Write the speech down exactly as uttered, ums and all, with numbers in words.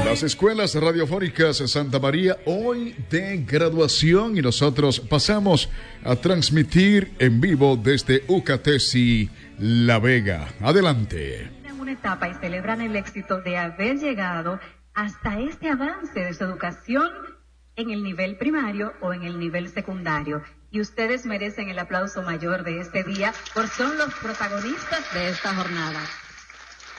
Las escuelas radiofónicas Santa María hoy de graduación y nosotros pasamos a transmitir en vivo desde Ucatesi, La Vega. Adelante. En una etapa y celebran el éxito de haber llegado hasta este avance de su educación en el nivel primario o en el nivel secundario. Y ustedes merecen el aplauso mayor de este día, porque son los protagonistas de esta jornada.